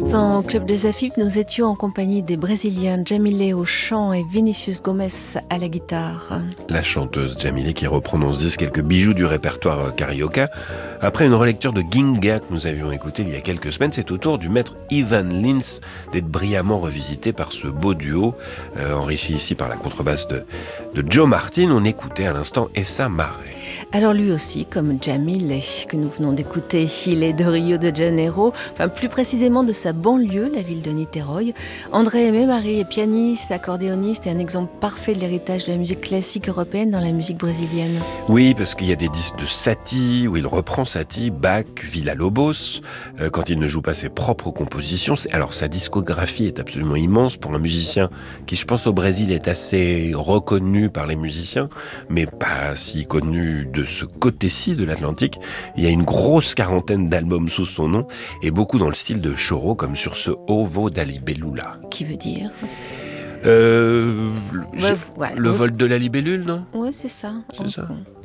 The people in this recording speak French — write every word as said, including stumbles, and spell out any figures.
l'instant, au Club des Afib, nous étions en compagnie des Brésiliens Djamilé au chant et Vinicius Gomes à la guitare. La chanteuse Djamilé qui reprend dans ce disque quelques bijoux du répertoire carioca. Après une relecture de Ginga que nous avions écouté il y a quelques semaines, c'est au tour du maître Ivan Lins d'être brillamment revisité par ce beau duo, euh, enrichi ici par la contrebasse de, de Joe Martin. On écoutait à l'instant Essa Mare. Alors lui aussi, comme Djamilé, que nous venons d'écouter, il est de Rio de Janeiro, enfin plus précisément de sa banlieue, la ville de Niterói. André Aimé-Marie est pianiste, accordéoniste et un exemple parfait de l'héritage de la musique classique européenne dans la musique brésilienne. Oui, parce qu'il y a des disques de Satie, où il reprend Satie, Bach, Villa-Lobos, euh, quand il ne joue pas ses propres compositions. Alors sa discographie est absolument immense pour un musicien qui, je pense, au Brésil est assez reconnu par les musiciens, mais pas si connu de ce côté-ci de l'Atlantique. Il y a une grosse quarantaine d'albums sous son nom, et beaucoup dans le style de Choro, comme sur ce Ovo da Libellula. Qui veut dire euh, ouais, ouais, Le ouais. vol de la libellule, non ? Ouais, c'est ça. C'est ça.